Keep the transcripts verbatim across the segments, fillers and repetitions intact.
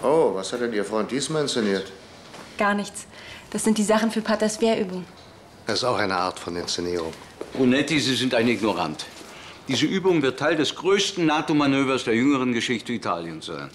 Oh, was hat denn Ihr Freund diesmal inszeniert? Gar nichts. Das sind die Sachen für Paters Wehrübung. Das ist auch eine Art von Inszenierung. Brunetti, Sie sind ein Ignorant. Diese Übung wird Teil des größten NATO-Manövers der jüngeren Geschichte Italiens sein.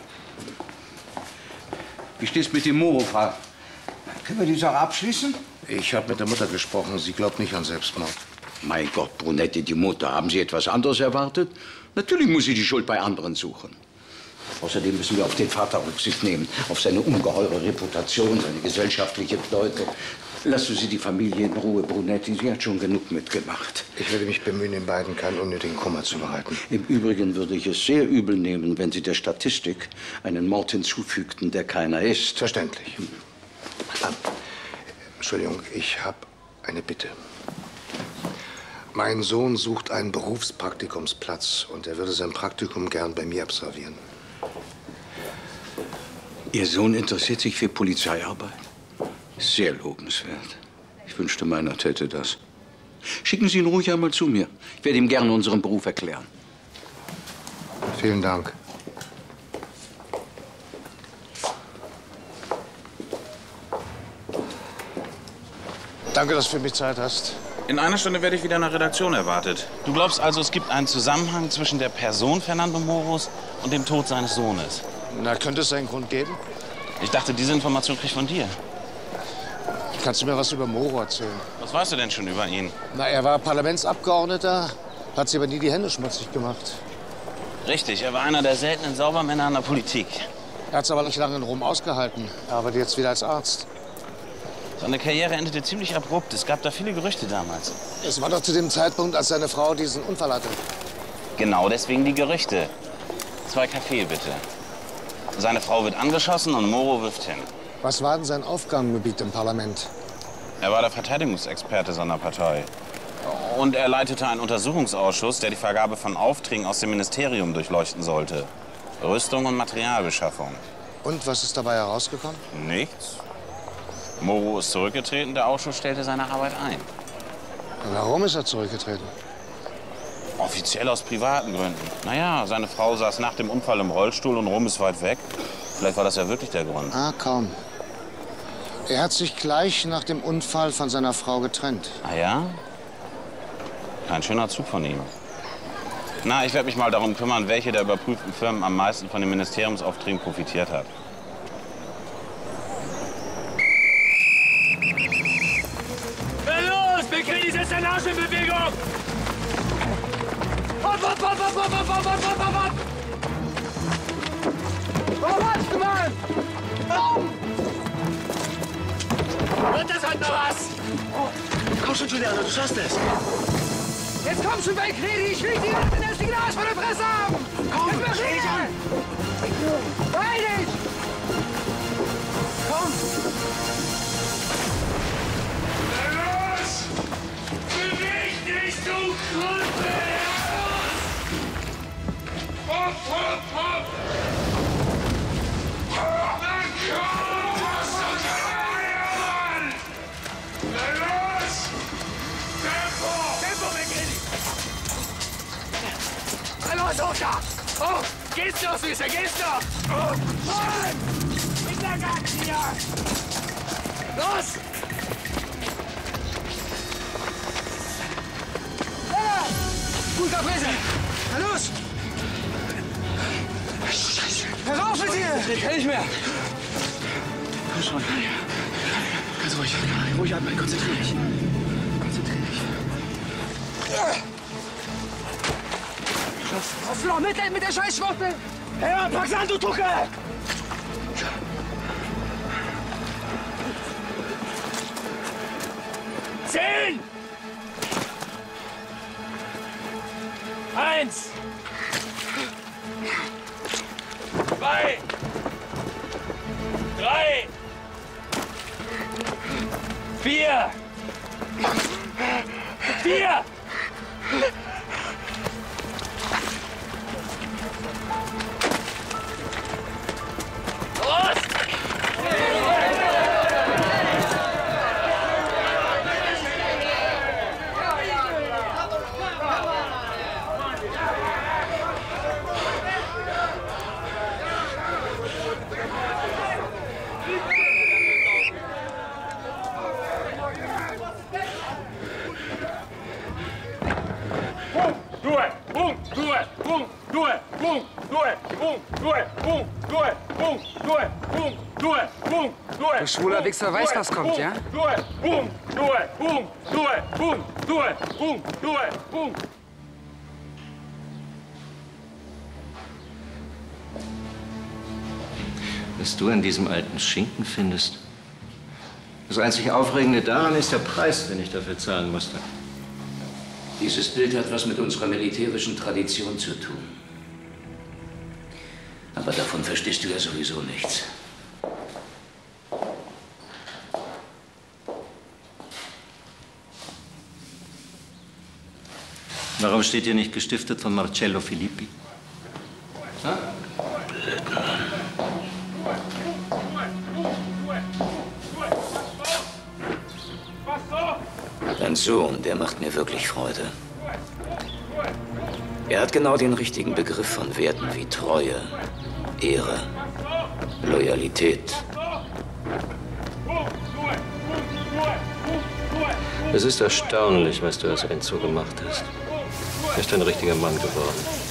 Wie steht's mit dem Moro-Fall? Können wir die Sache abschließen? Ich habe mit der Mutter gesprochen. Sie glaubt nicht an Selbstmord. Mein Gott, Brunetti, die Mutter. Haben Sie etwas anderes erwartet? Natürlich muss sie die Schuld bei anderen suchen. Außerdem müssen wir auf den Vater Rücksicht nehmen, auf seine ungeheure Reputation, seine gesellschaftliche Bedeutung. Lassen Sie die Familie in Ruhe, Brunetti. Sie hat schon genug mitgemacht. Ich werde mich bemühen, den beiden keinen unnötigen Kummer zu bereiten. Im Übrigen würde ich es sehr übel nehmen, wenn Sie der Statistik einen Mord hinzufügten, der keiner ist. Verständlich. Ah, Entschuldigung, ich habe eine Bitte. Mein Sohn sucht einen Berufspraktikumsplatz und er würde sein Praktikum gern bei mir absolvieren. Ihr Sohn interessiert sich für Polizeiarbeit? Sehr lobenswert. Ich wünschte, meiner täte das. Schicken Sie ihn ruhig einmal zu mir. Ich werde ihm gerne unseren Beruf erklären. Vielen Dank. Danke, dass du für mich Zeit hast. In einer Stunde werde ich wieder in der Redaktion erwartet. Du glaubst also, es gibt einen Zusammenhang zwischen der Person Fernando Moros und dem Tod seines Sohnes? Na, könnte es einen Grund geben? Ich dachte, diese Information krieg ich von dir. Kannst du mir was über Moro erzählen? Was weißt du denn schon über ihn? Na, er war Parlamentsabgeordneter, hat sich aber nie die Hände schmutzig gemacht. Richtig, er war einer der seltenen Saubermänner in der Politik. Er hat es aber nicht lange in Rom ausgehalten. Er arbeitet jetzt wieder als Arzt. Seine Karriere endete ziemlich abrupt. Es gab da viele Gerüchte damals. Es war doch zu dem Zeitpunkt, als seine Frau diesen Unfall hatte. Genau deswegen die Gerüchte. Zwei Kaffee, bitte. Seine Frau wird angeschossen und Moro wirft hin. Was war denn sein Aufgabengebiet im Parlament? Er war der Verteidigungsexperte seiner Partei. Und er leitete einen Untersuchungsausschuss, der die Vergabe von Aufträgen aus dem Ministerium durchleuchten sollte. Rüstung und Materialbeschaffung. Und was ist dabei herausgekommen? Nichts. Moro ist zurückgetreten, der Ausschuss stellte seine Arbeit ein. Warum ist er zurückgetreten? Offiziell aus privaten Gründen. Naja, seine Frau saß nach dem Unfall im Rollstuhl und Rom ist weit weg. Vielleicht war das ja wirklich der Grund. Ah, kaum. Er hat sich gleich nach dem Unfall von seiner Frau getrennt. Ah ja? Kein schöner Zug von ihm. Na, ich werde mich mal darum kümmern, welche der überprüften Firmen am meisten von den Ministeriumsaufträgen profitiert hat. Los, Begredi, setz deinen Arsch in Bewegung! Hopp, hopp, hopp, hopp, hopp, hopp, hopp, hopp, hopp, hopp! Oh, warte mal! Oh! Wird das heute noch was? Oh. Komm schon, Giuliano, du schaffst es! Jetzt komm schon, Begredi, ich will dir den ersten Arsch vor der Fresse haben! Komm, steh dich an! Beeil dich! Komm! Los! Beweg dich, du Krüppel! Hopp, hopp, hopp! Na komm! Was soll Mann! Na los! Tempo! Tempo, Begredi! Na los, hoch da! Oh! Geht's noch, Süße, geht's noch! Oh! Mann! In der Garten hier! Los! Gut, Caprese! Na los! Scheiße! Herauf mit dir! Ich kann nicht mehr! Komm schon. Ganz ruhig. Ruhig atmen. Konzentrier dich. Konzentrier dich. Auf Floor, mit, mit der Scheißschwuchtel! Hey, pack's an, du Tucke! Zehn! Eins! Zwei! Drei! Vier! Vier! Los! Du schwuler Wichser weißt, was kommt, ja? Was du an diesem alten Schinken findest? Das einzig Aufregende daran ist der Preis, den ich dafür zahlen musste. Dieses Bild hat was mit unserer militärischen Tradition zu tun. Aber davon verstehst du ja sowieso nichts. Warum steht hier nicht gestiftet von Marcello Filippi? Ha? Dein Sohn, der macht mir wirklich Freude. Er hat genau den richtigen Begriff von Werten wie Treue, Ehre, Loyalität. Es ist erstaunlich, was du als Enzo gemacht hast. Er ist ein richtiger Mann geworden.